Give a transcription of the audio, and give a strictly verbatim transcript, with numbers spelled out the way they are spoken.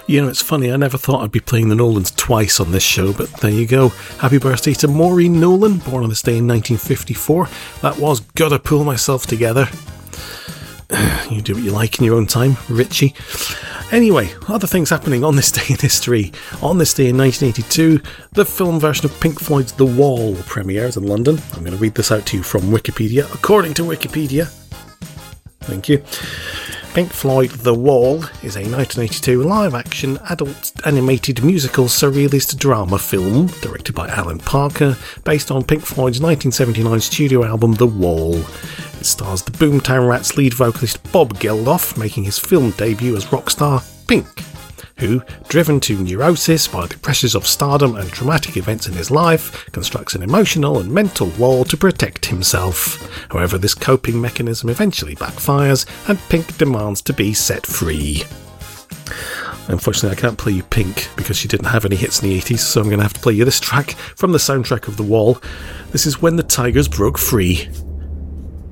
You know, it's funny, I never thought I'd be playing the Nolans twice on this show, but there you go. Happy birthday to Maureen Nolan, born on this day in nineteen fifty-four. That was Gotta Pull Myself Together. You do what you like in your own time, Richie. Anyway, other things happening on this day in history. On this day in nineteen eighty-two, the film version of Pink Floyd's The Wall premieres in London. I'm going to read this out to you from Wikipedia. According to Wikipedia, thank you. Pink Floyd The Wall is a nineteen eighty-two live-action adult animated musical surrealist drama film directed by Alan Parker, based on Pink Floyd's nineteen seventy-nine studio album The Wall. It stars the Boomtown Rats lead vocalist Bob Geldof making his film debut as rock star Pink, who, driven to neurosis by the pressures of stardom and traumatic events in his life, constructs an emotional and mental wall to protect himself. However, this coping mechanism eventually backfires, and Pink demands to be set free. Unfortunately, I can't play you Pink because she didn't have any hits in the eighties, so I'm going to have to play you this track from the soundtrack of The Wall. This is When the Tigers Broke Free.